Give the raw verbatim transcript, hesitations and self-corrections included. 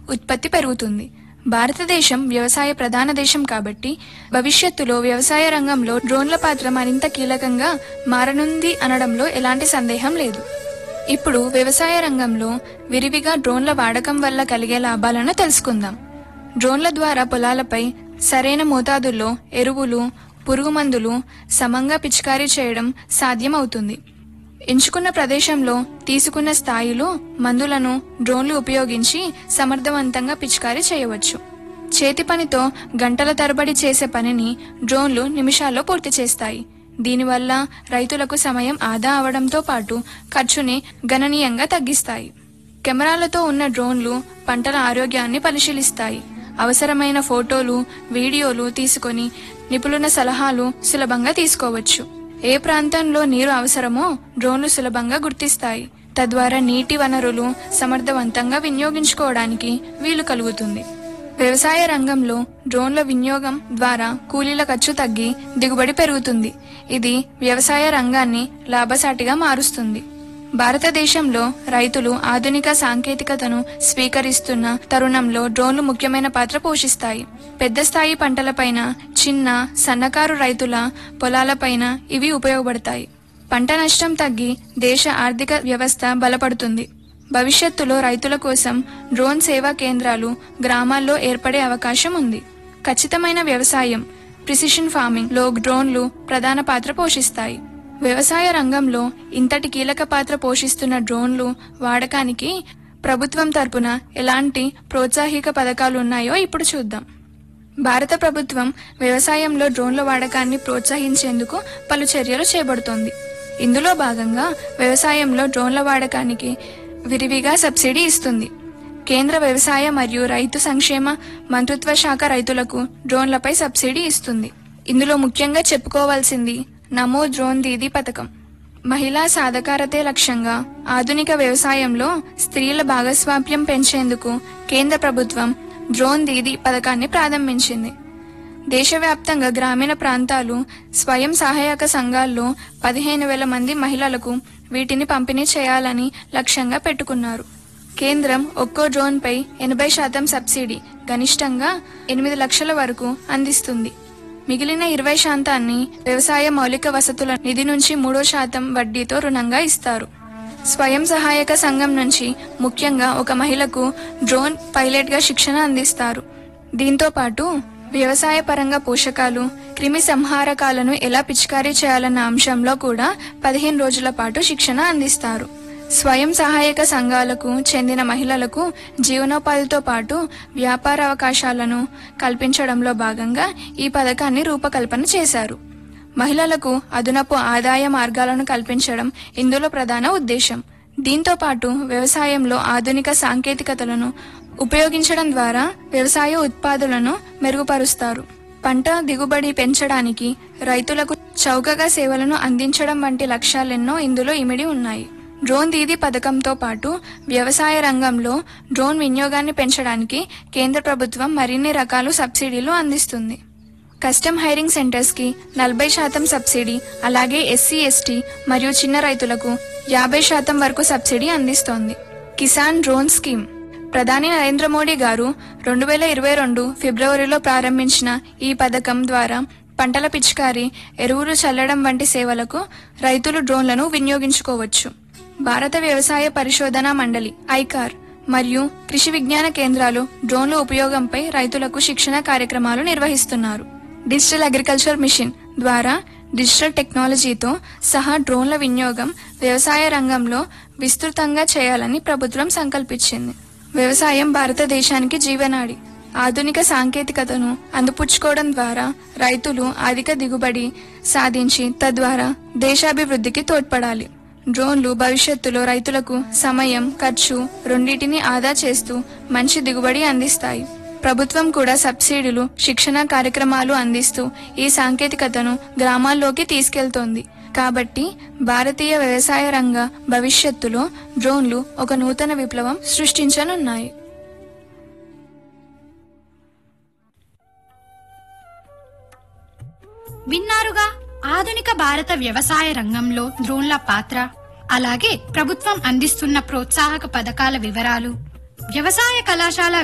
ఉత్పత్తి పెరుగుతుంది. భారతదేశం వ్యవసాయ ప్రధాన దేశం కాబట్టి భవిష్యత్తులో వ్యవసాయ రంగంలో డ్రోన్ల పాత్ర మరింత కీలకంగా మారనుంది అనడంలో ఎలాంటి సందేహం లేదు. ఇప్పుడు వ్యవసాయ రంగంలో విరివిగా డ్రోన్ల వాడకం వల్ల కలిగే లాభాలను తెలుసుకుందాం. డ్రోన్ల ద్వారా పొలాలపై సరైన మోతాదుల్లో ఎరువులు, పురుగు మందులు సమంగా పిచికారీ చేయడం సాధ్యమవుతుంది. ఎంచుకున్న ప్రదేశంలో తీసుకున్న స్థాయిలో మందులను డ్రోన్లు ఉపయోగించి సమర్థవంతంగా పిచికారీ చేయవచ్చు. చేతి పనితో గంటల తరబడి చేసే పనిని డ్రోన్లు నిమిషాల్లో పూర్తి చేస్తాయి. దీనివల్ల రైతులకు సమయం ఆదా అవడంతో పాటు ఖర్చుని గణనీయంగా తగ్గిస్తాయి. కెమెరాలతో ఉన్న డ్రోన్లు పంటల ఆరోగ్యాన్ని పరిశీలిస్తాయి. అవసరమైన ఫోటోలు, వీడియోలు తీసుకొని నిపుణుల సలహాలు సులభంగా తీసుకోవచ్చు. ఏ ప్రాంతంలో నీరు అవసరమో డ్రోన్లు సులభంగా గుర్తిస్తాయి. తద్వారా నీటి వనరులు సమర్థవంతంగా వినియోగించుకోవడానికి వీలు కలుగుతుంది. వ్యవసాయ రంగంలో డ్రోన్ల వినియోగం ద్వారా కూలీల ఖర్చు తగ్గి దిగుబడి పెరుగుతుంది. ఇది వ్యవసాయ రంగాన్ని లాభసాటిగా మారుస్తుంది. భారతదేశంలో రైతులు ఆధునిక సాంకేతికతను స్వీకరిస్తున్న తరుణంలో డ్రోన్లు ముఖ్యమైన పాత్ర పోషిస్తాయి. పెద్ద స్థాయి పంటలపైన, చిన్న సన్నకారు రైతుల పొలాలపైన ఇవి ఉపయోగపడతాయి. పంట నష్టం తగ్గి దేశ ఆర్థిక వ్యవస్థ బలపడుతుంది. భవిష్యత్తులో రైతుల కోసం డ్రోన్ సేవా కేంద్రాలు గ్రామాల్లో ఏర్పడే అవకాశం ఉంది. ఖచ్చితమైన వ్యవసాయం, ప్రిసిషన్ ఫార్మింగ్ లో డ్రోన్లు ప్రధాన పాత్ర పోషిస్తాయి. వ్యవసాయ రంగంలో ఇంతటి కీలక పాత్ర పోషిస్తున్న డ్రోన్లు వాడకానికి ప్రభుత్వం తరపున ఎలాంటి ప్రోత్సాహక పథకాలు ఉన్నాయో ఇప్పుడు చూద్దాం. భారత ప్రభుత్వం వ్యవసాయంలో డ్రోన్ల వాడకాన్ని ప్రోత్సహించేందుకు పలు చర్యలు చేపడుతోంది. ఇందులో భాగంగా వ్యవసాయంలో డ్రోన్ల వాడకానికి విరివిగా సబ్సిడీ ఇస్తుంది. కేంద్ర వ్యవసాయ మరియు రైతు సంక్షేమ మంత్రిత్వ శాఖ రైతులకు డ్రోన్లపై సబ్సిడీ ఇస్తుంది. ఇందులో ముఖ్యంగా చెప్పుకోవాల్సింది నమో డ్రోన్ దీదీ పథకం. మహిళా సాధికారతే లక్ష్యంగా ఆధునిక వ్యవసాయంలో స్త్రీల భాగస్వామ్యం పెంచేందుకు కేంద్ర ప్రభుత్వం డ్రోన్ దీదీ పథకాన్ని ప్రారంభించింది. దేశవ్యాప్తంగా గ్రామీణ ప్రాంతాలు స్వయం సహాయక సంఘాల్లో పదిహేను వేల మంది మహిళలకు వీటిని పంపిణీ చేయాలని లక్ష్యంగా పెట్టుకున్నారు. కేంద్రం ఒక్కో డ్రోన్ పై ఎనభై శాతం సబ్సిడీ, గరిష్టంగా ఎనిమిది లక్షల వరకు అందిస్తుంది. మిగిలిన ఇరవై శాతాన్ని వ్యవసాయ మౌలిక వసతుల నిధి నుంచి మూడో శాతం వడ్డీతో రుణంగా ఇస్తారు. స్వయం సహాయక సంఘం నుంచి ముఖ్యంగా ఒక మహిళకు డ్రోన్ పైలట్ గా శిక్షణ అందిస్తారు. దీంతో పాటు వ్యవసాయ పరంగా పోషకాలు, క్రిమి సంహారకాలను ఎలా పిచికారీ చేయాలన్న అంశంలో కూడా పదిహేను రోజుల పాటు శిక్షణ అందిస్తారు. స్వయం సహాయక సంఘాలకు చెందిన మహిళలకు జీవనోపాధితో పాటు వ్యాపార అవకాశాలను కల్పించడంలో భాగంగా ఈ పథకాన్ని రూపకల్పన చేశారు. మహిళలకు అదనపు ఆదాయ మార్గాలను కల్పించడం ఇందులో ప్రధాన ఉద్దేశం. దీంతో పాటు వ్యవసాయంలో ఆధునిక సాంకేతికతలను ఉపయోగించడం ద్వారా వ్యవసాయ ఉత్పాదనలను మెరుగుపరుస్తారు. పంట దిగుబడి పెంచడానికి రైతులకు చౌకగా సేవలను అందించడం వంటి లక్ష్యాలెన్నో ఇందులో ఇమిడి ఉన్నాయి. డ్రోన్ దీదీ పథకంతో పాటు వ్యవసాయ రంగంలో డ్రోన్ వినియోగాన్ని పెంచడానికి కేంద్ర ప్రభుత్వం మరిన్ని రకాల సబ్సిడీలు అందిస్తుంది. కస్టమ్ హైరింగ్ సెంటర్స్ కి నలభై శాతం సబ్సిడీ, అలాగే ఎస్సీ ఎస్టీ మరియు చిన్న రైతులకు యాభై శాతం వరకు సబ్సిడీ అందిస్తోంది. కిసాన్ డ్రోన్ స్కీమ్ ప్రధాని నరేంద్ర మోడీ గారు రెండు వేల ఇరవై రెండు ఫిబ్రవరిలో ప్రారంభించిన ఈ పథకం ద్వారా పంటల పిచికారీ, ఎరువులు చల్లడం వంటి సేవలకు రైతులు డ్రోన్లను వినియోగించుకోవచ్చు. భారత వ్యవసాయ పరిశోధనా మండలి ఐకార్ మరియు కృషి విజ్ఞాన కేంద్రాలు డ్రోన్ల ఉపయోగంపై రైతులకు శిక్షణ కార్యక్రమాలు నిర్వహిస్తున్నారు. డిజిటల్ అగ్రికల్చర్ మిషన్ ద్వారా డిజిటల్ టెక్నాలజీతో సహా డ్రోన్ల వినియోగం వ్యవసాయ రంగంలో విస్తృతంగా చేయాలని ప్రభుత్వం సంకల్పించింది. వ్యవసాయం భారతదేశానికి జీవనాడి. ఆధునిక సాంకేతికతను అందిపుచ్చుకోవడం ద్వారా రైతులు అధిక దిగుబడి సాధించి తద్వారా దేశాభివృద్ధికి తోడ్పడాలి. డ్రోన్లు భవిష్యత్తులో రైతులకు సమయం, ఖర్చు రెండింటినీ ఆదా చేస్తూ మంచి దిగుబడి అందిస్తాయి. ప్రభుత్వం కూడా సబ్సిడీలు, శిక్షణ కార్యక్రమాలు అందిస్తూ ఈ సాంకేతికతను గ్రామాల్లోకి తీసుకెళ్తోంది. కాబట్టి భారతీయ వ్యవసాయ రంగ భవిష్యత్తులో డ్రోన్లు ఒక నూతన విప్లవం సృష్టించనున్నాయి. విన్నారుగా ఆధునిక భారత వ్యవసాయ రంగంలో డ్రోన్ల పాత్ర, అలాగే ప్రభుత్వం అందిస్తున్న ప్రోత్సాహక పథకాల వివరాలు. వ్యవసాయ కళాశాల